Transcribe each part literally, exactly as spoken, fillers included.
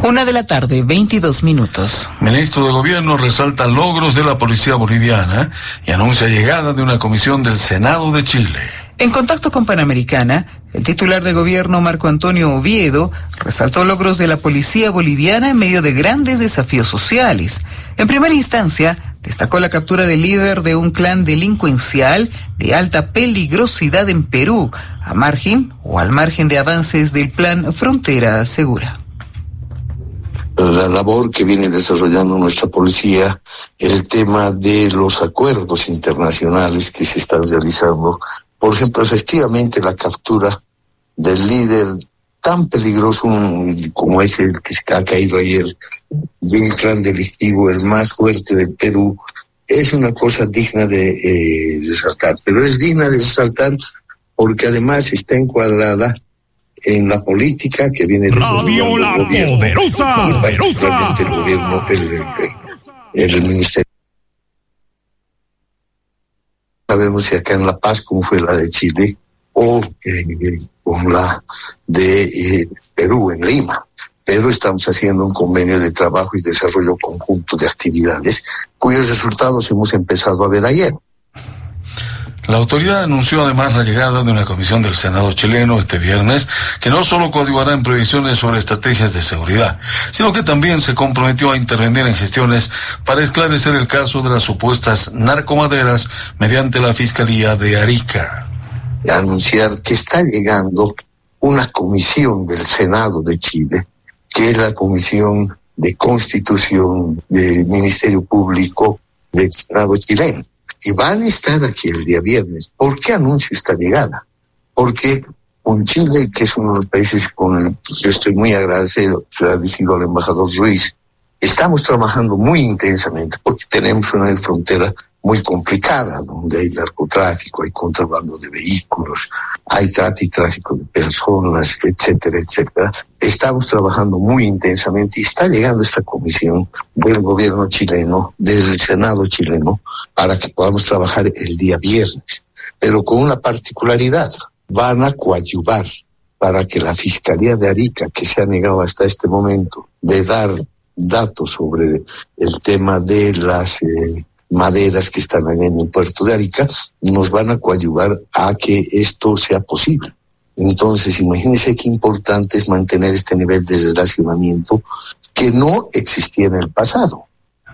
Una de la tarde, veintidós minutos. Ministro de Gobierno resalta logros de la policía boliviana y anuncia llegada de una comisión del Senado de Chile. En contacto con Panamericana, el titular de gobierno Marco Antonio Oviedo resaltó logros de la policía boliviana en medio de grandes desafíos sociales. En primera instancia, destacó la captura del líder de un clan delincuencial de alta peligrosidad en Perú, a margen o al margen de avances del plan Frontera Segura. La labor que viene desarrollando nuestra policía, el tema de los acuerdos internacionales que se están realizando. Por ejemplo, efectivamente la captura del líder tan peligroso como es el que ha caído ayer, de un clan delictivo, el más fuerte del Perú, es una cosa digna de eh, resaltar. Pero es digna de resaltar porque además está encuadrada en la política que viene Radio La Poderosa, y particularmente el gobierno, el, el, el ministerio. Sabemos si acá en La Paz, como fue la de Chile, o eh, con la de eh, Perú, en Lima. Pero estamos haciendo un convenio de trabajo y desarrollo conjunto de actividades, cuyos resultados hemos empezado a ver ayer. La autoridad anunció además la llegada de una comisión del Senado chileno este viernes que no solo coadyuvará en proyecciones sobre estrategias de seguridad, sino que también se comprometió a intervenir en gestiones para esclarecer el caso de las supuestas narcomaderas mediante la Fiscalía de Arica. Anunciar que está llegando una comisión del Senado de Chile, que es la Comisión de Constitución del Ministerio Público del Senado chileno. Y van a estar aquí el día viernes. ¿Por qué anuncio esta llegada? Porque con Chile, que es uno de los países con el que yo estoy muy agradecido, agradecido al embajador Ruiz, estamos trabajando muy intensamente porque tenemos una frontera muy complicada, donde hay narcotráfico, hay contrabando de vehículos, hay trata y tráfico de personas, etcétera, etcétera. Estamos trabajando muy intensamente y está llegando esta comisión del gobierno chileno, del Senado chileno, para que podamos trabajar el día viernes. Pero con una particularidad, van a coadyuvar para que la Fiscalía de Arica, que se ha negado hasta este momento de dar datos sobre el tema de las eh, maderas que están en el puerto de Arica, nos van a coadyuvar a que esto sea posible. Entonces, imagínense qué importante es mantener este nivel de relacionamiento que no existía en el pasado.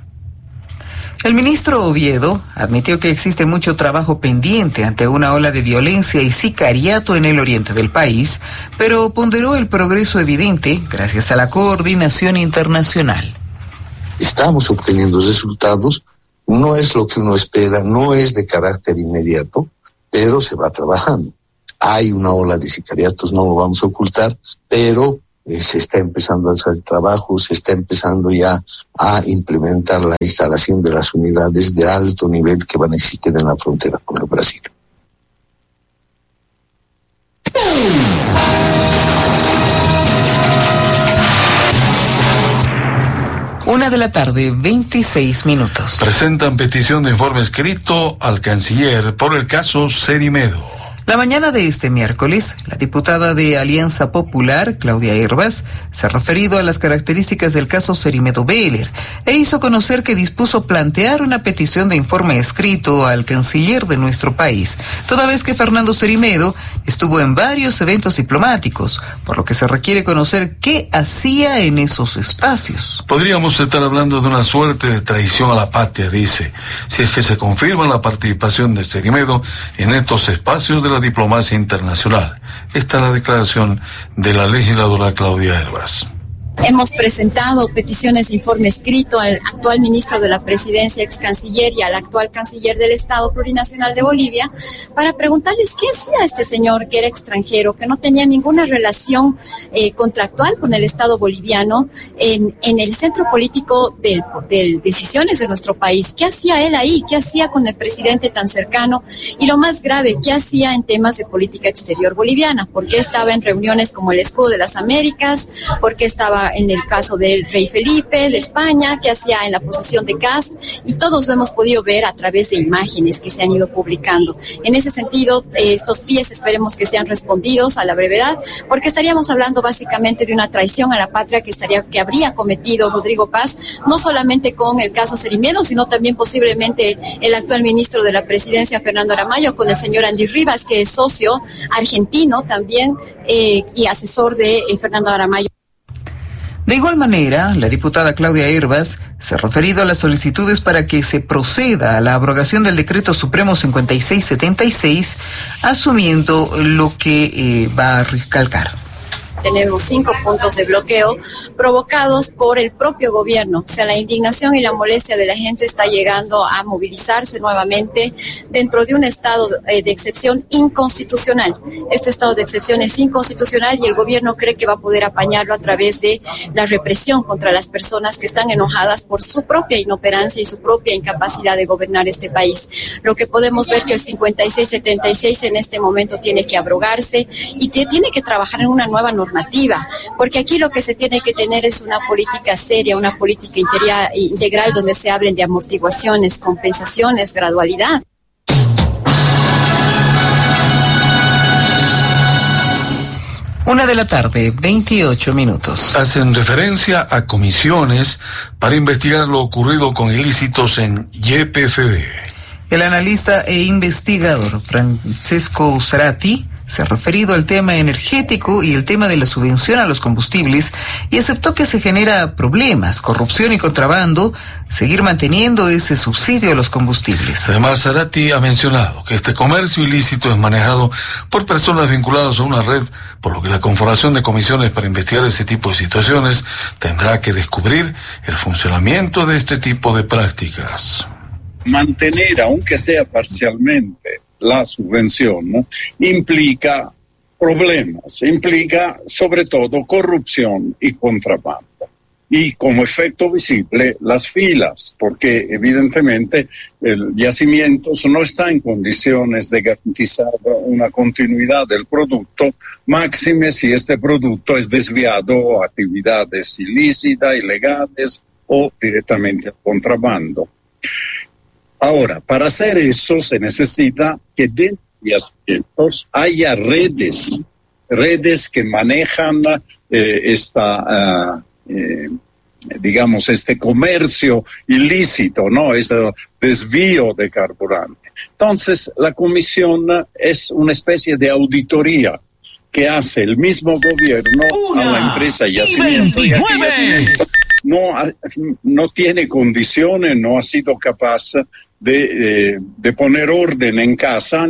El ministro Oviedo admitió que existe mucho trabajo pendiente ante una ola de violencia y sicariato en el oriente del país, pero ponderó el progreso evidente gracias a la coordinación internacional. Estamos obteniendo resultados, no es lo que uno espera, no es de carácter inmediato, pero se va trabajando. Hay una ola de sicariatos, no lo vamos a ocultar, pero eh, se está empezando a hacer trabajo, se está empezando ya a implementar la instalación de las unidades de alto nivel que van a existir en la frontera con el Brasil. Una de la tarde, veintiséis minutos. Presentan petición de informe escrito al canciller por el caso Cerimedo. La mañana de este miércoles, la diputada de Alianza Popular, Claudia Hervas, se ha referido a las características del caso Cerimedo Beller e hizo conocer que dispuso plantear una petición de informe escrito al canciller de nuestro país, toda vez que Fernando Cerimedo estuvo en varios eventos diplomáticos, por lo que se requiere conocer qué hacía en esos espacios. Podríamos estar hablando de una suerte de traición a la patria, dice, si es que se confirma la participación de Cerimedo en estos espacios de la diplomacia internacional. Esta es la declaración de la legisladora Claudia Hervas. Hemos presentado peticiones de informe escrito al actual ministro de la Presidencia, ex canciller, y al actual canciller del Estado Plurinacional de Bolivia para preguntarles qué hacía este señor que era extranjero, que no tenía ninguna relación eh, contractual con el Estado boliviano en, en el centro político del, del decisiones de nuestro país. ¿Qué hacía él ahí? ¿Qué hacía con el presidente tan cercano? Y lo más grave, ¿qué hacía en temas de política exterior boliviana? ¿Por qué estaba en reuniones como el Escudo de las Américas? ¿Por qué estaba hacía en el caso del rey Felipe de España, qué hacía en la posesión de Kast, y todos lo hemos podido ver a través de imágenes que se han ido publicando. En ese sentido, eh, estos pies esperemos que sean respondidos a la brevedad, porque estaríamos hablando básicamente de una traición a la patria que estaría que habría cometido Rodrigo Paz, no solamente con el caso Cerimedo, sino también posiblemente el actual ministro de la Presidencia, Fernando Aramayo, con el señor Andy Rivas, que es socio argentino también eh, y asesor de eh, Fernando Aramayo. De igual manera, la diputada Claudia Hervas se ha referido a las solicitudes para que se proceda a la abrogación del Decreto Supremo cincuenta y seis setenta y seis, asumiendo lo que eh, va a recalcar. Tenemos cinco puntos de bloqueo provocados por el propio gobierno. O sea, la indignación y la molestia de la gente está llegando a movilizarse nuevamente dentro de un estado de excepción inconstitucional. Este estado de excepción es inconstitucional y el gobierno cree que va a poder apañarlo a través de la represión contra las personas que están enojadas por su propia inoperancia y su propia incapacidad de gobernar este país. Lo que podemos ver que el cincuenta y seis setenta y seis en este momento tiene que abrogarse y que tiene que trabajar en una nueva normativa. Normativa, porque aquí lo que se tiene que tener es una política seria, una política interia, integral donde se hablen de amortiguaciones, compensaciones, gradualidad. Una de la tarde, veintiocho minutos. Hacen referencia a comisiones para investigar lo ocurrido con ilícitos en Y P F B. El analista e investigador Francesco Zarati se ha referido al tema energético y el tema de la subvención a los combustibles y aceptó que se genera problemas, corrupción y contrabando, seguir manteniendo ese subsidio a los combustibles. Además, Zarati ha mencionado que este comercio ilícito es manejado por personas vinculadas a una red, por lo que la conformación de comisiones para investigar ese tipo de situaciones tendrá que descubrir el funcionamiento de este tipo de prácticas. Mantener, aunque sea parcialmente, la subvención, ¿no?, implica problemas, implica sobre todo corrupción y contrabando. Y como efecto visible, las filas, porque evidentemente el yacimiento no está en condiciones de garantizar una continuidad del producto, máxime si este producto es desviado a actividades ilícitas, ilegales o directamente al contrabando. Ahora, para hacer eso se necesita que dentro de yacimientos haya redes, redes que manejan eh, esta, uh, eh, digamos, este comercio ilícito, ¿no? Este desvío de carburante. Entonces, la comisión es una especie de auditoría que hace el mismo gobierno Una a la empresa Yacimiento y, y aquí Yacimiento no, no tiene condiciones, no ha sido capaz de, eh, de poner orden en casa.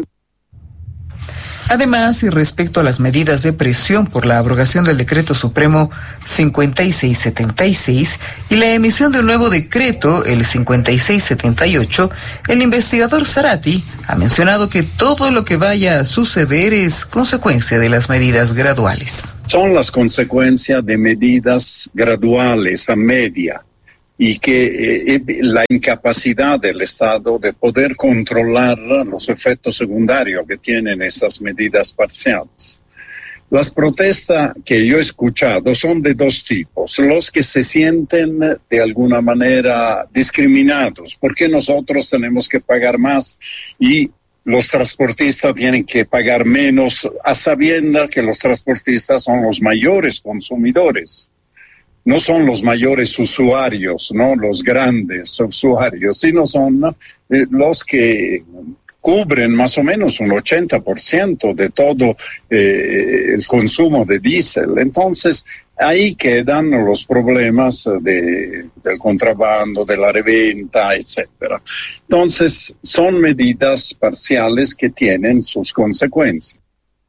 Además, y respecto a las medidas de presión por la abrogación del Decreto Supremo cincuenta y seis setenta y seis y la emisión de un nuevo decreto, el cincuenta y seis setenta y ocho, el investigador Zarati ha mencionado que todo lo que vaya a suceder es consecuencia de las medidas graduales. Son las consecuencias de medidas graduales a media y que eh, la incapacidad del Estado de poder controlar los efectos secundarios que tienen esas medidas parciales. Las protestas que yo he escuchado son de dos tipos. Los que se sienten de alguna manera discriminados, porque nosotros tenemos que pagar más y los transportistas tienen que pagar menos, a sabiendas que los transportistas son los mayores consumidores. No son los mayores usuarios, no los grandes usuarios, sino son eh, los que cubren más o menos un ochenta por ciento de todo eh, el consumo de diésel. Entonces, ahí quedan los problemas de, del contrabando, de la reventa, etcétera. Entonces, son medidas parciales que tienen sus consecuencias.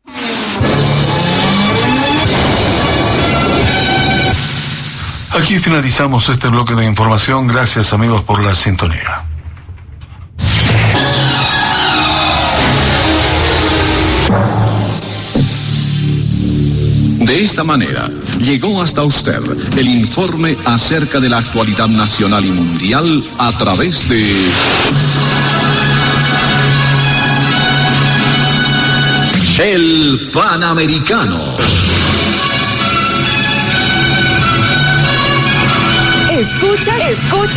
Aquí finalizamos este bloque de información. Gracias, amigos, por la sintonía. De esta manera, llegó hasta usted el informe acerca de la actualidad nacional y mundial a través de El Panamericano. Escucha, escucha